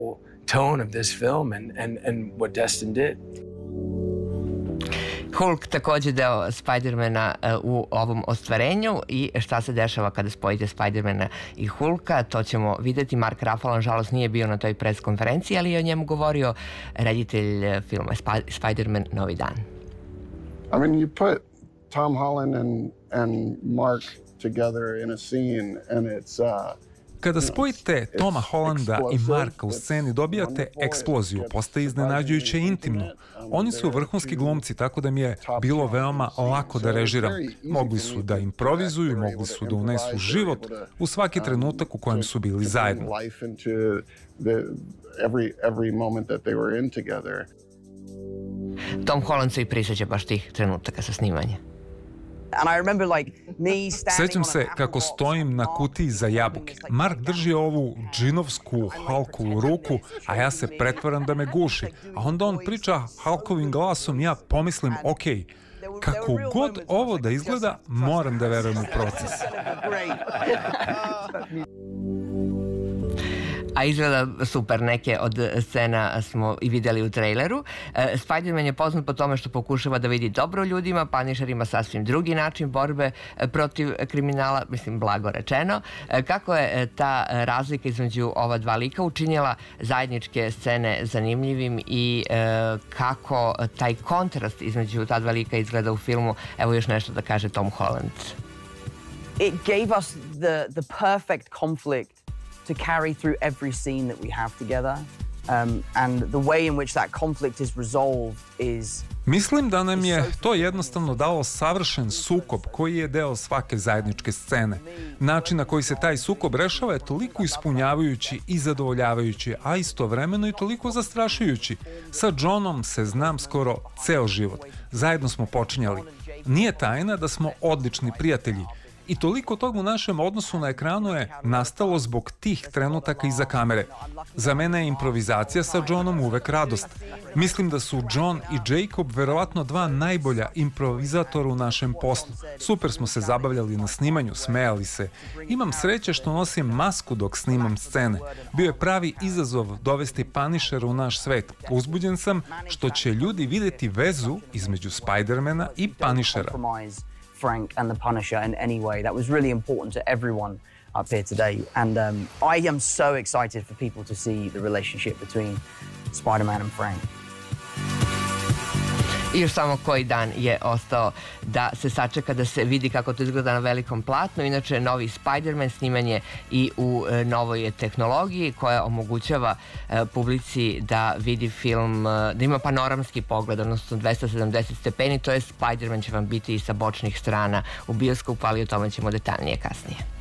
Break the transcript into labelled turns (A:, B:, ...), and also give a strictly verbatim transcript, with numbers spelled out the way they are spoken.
A: tone of this film and, and, and what Destin did.
B: Hulk takođe deo Spidermana u ovom ostvarenju i šta se dešava kada spojite Spidermana i Hulka, to ćemo videti. Mark Ruffalo, nažalost, nije bio na toj pres konferenciji, ali je o njemu govorio reditelj filma Spiderman Novi dan.
C: I mean, you put Tom Holland and, and Mark together in a scene and it's uh,
D: Kada spojite Toma Hollanda i Marka u sceni, dobijate eksploziju, postaje iznenađujuće intimno. Oni su vrhunski glumci, tako da mi je bilo veoma lako da režiram. Mogli su da improvizuju, mogli su da unesu život u svaki trenutak u kojem su bili zajedno.
B: Tom Holland se i prisjeća baš tih trenutaka sa snimanja.
D: Sećam se kako stojim na kutiji za jabuke. Mark drži ovu džinovsku Hulkovu ruku, a ja se pretvaram da me guši. A onda on priča Hulkovim glasom i ja pomislim, ok, kako god ovo da izgleda, moram da verujem u proces.
B: A izgleda super, neke od scena smo i videli u traileru. Spider-Man je poznat po tome što pokušava da vidi dobro ljudima, Punisher ima sasvim drugi način borbe protiv kriminala, mislim blago rečeno. Kako je ta razlika između ova dva lika učinila zajedničke scene zanimljivim i kako taj kontrast između ta dva lika izgleda u filmu? Evo još nešto da kaže Tom Holland.
E: It gave us the, the perfect conflict to carry through every scene that we have together. Um, and the way in which that conflict is resolved is...
D: Mislim da nam je to jednostavno dalo savršen sukob koji je deo svake zajedničke scene. Način na koji se taj sukob rešava je toliko ispunjavajući i zadovoljavajući, a istovremeno i toliko zastrašujući. Sa Johnom se znam skoro ceo život. Zajedno smo počinjali. Nije tajna da smo odlični prijatelji. I toliko toga u našem odnosu na ekranu je nastalo zbog tih trenutaka iza kamere. Za mene je improvizacija sa Johnom uvek radost. Mislim da su John i Jacob verovatno dva najbolja improvizatora u našem poslu. Super smo se zabavljali na snimanju, smejali se. Imam sreće što nosim masku dok snimam scene. Bio je pravi izazov dovesti Punishera u naš svet. Uzbuđen sam što će ljudi videti vezu između Spidermana i Punishera.
E: Frank and the Punisher in any way. That was really important to everyone up here today. And um, I am so excited for people to see the relationship between Spider-Man and Frank.
B: I još samo koji dan je ostao da se sačeka da se vidi kako to izgleda na velikom platnu. Inače, novi Spider-Man sniman je i u novoj tehnologiji koja omogućava publici da vidi film, da ima panoramski pogled, odnosno dvesta sedamdeset stepeni, to je Spider-Man će vam biti i sa bočnih strana u bioskopu, ali o tome ćemo detaljnije kasnije.